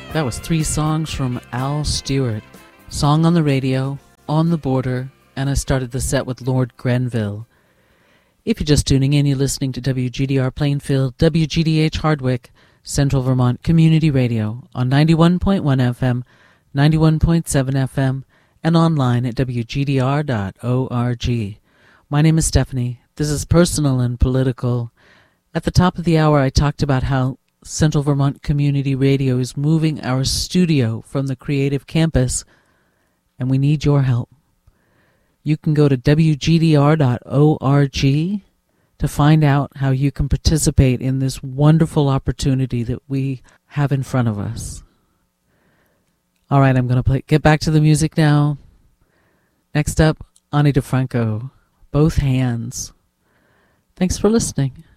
That was 3 songs from Al Stewart. Song on the Radio, On the Border, and I started the set with Lord Grenville. If you're just tuning in, you're listening to WGDR Plainfield, WGDH Hardwick, Central Vermont Community Radio on 91.1 FM, 91.7 FM, and online at WGDR.org. My name is Stephanie. This is Personal and Political. At the top of the hour, I talked about how Central Vermont Community Radio is moving our studio from the Creative Campus, and we need your help. You can go to WGDR.org to find out how you can participate in this wonderful opportunity that we have in front of us. All right, I'm going to get back to the music now. Next up, Ani DiFranco, Both Hands. Thanks for listening.